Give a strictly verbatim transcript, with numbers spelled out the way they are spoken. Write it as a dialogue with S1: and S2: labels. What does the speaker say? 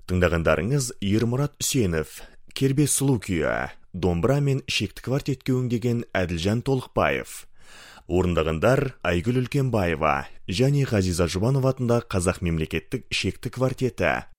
S1: Тыңдағандарыңыз Ермұрат Үсенов, Кербез сұлу күйі, домбыра мен шекті квартетке өңдеген Әділжан Толықбаев. Орындағандар Айгүл Үлкенбаева және Ғазиза Жұбанов атындағы Қазақ мемлекеттік шекті квартеті.